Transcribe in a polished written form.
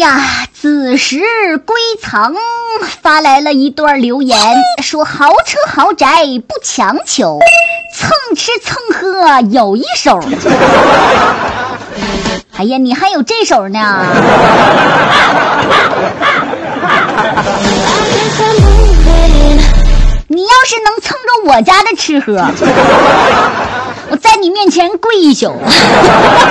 呀，子时归藏发来了一段留言，说豪车豪宅不强求，蹭吃蹭喝有一手。哎呀，你还有这手呢。你要是能蹭着我家的吃喝，我在你面前跪一宿。